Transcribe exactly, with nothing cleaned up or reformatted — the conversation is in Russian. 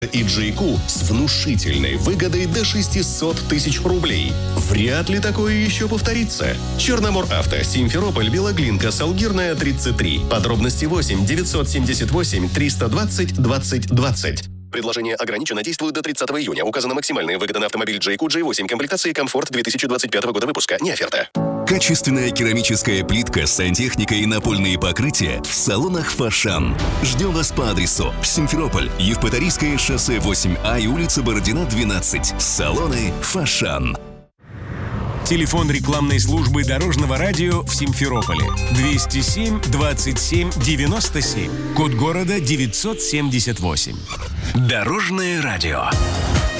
и Джейку с внушительной выгодой до шестьсот тысяч рублей. Вряд ли такое еще повторится. Черномор-Авто, Симферополь, Белоглинка, Салгирная, тридцать три. Подробности восемь девятьсот семьдесят восемь триста двадцать двадцать двадцать. Предложение ограничено, действует до тридцатого июня. Указана максимальная выгода на автомобиль Джейку джей восемь комплектации «Комфорт» две тысячи двадцать пятого года выпуска. Не оферта. Качественная керамическая плитка, сантехника и напольные покрытия в салонах «Фошан». Ждем вас по адресу: Симферополь, Евпаторийское шоссе восемь А и улица Бородина, двенадцать. Салоны «Фошан». Телефон рекламной службы Дорожного радио в Симферополе двести семь двадцать семь девяносто семь. Код города девятьсот семьдесят восемь. Дорожное радио.